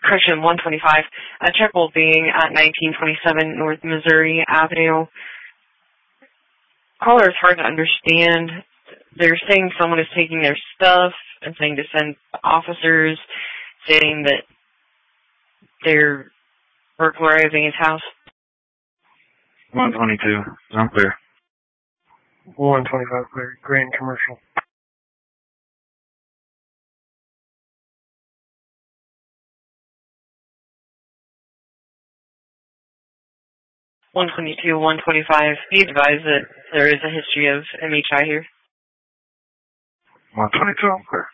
Correction, 125. A triple being at 1927 North Missouri Avenue. Caller is hard to understand. They're saying someone is taking their stuff and saying to send officers, saying that they're burglarizing his house. 122. I'm clear. 125 clear. Grand Commercial. 122, 125. Be advised that there is a history of MHI here. 122, I'm clear.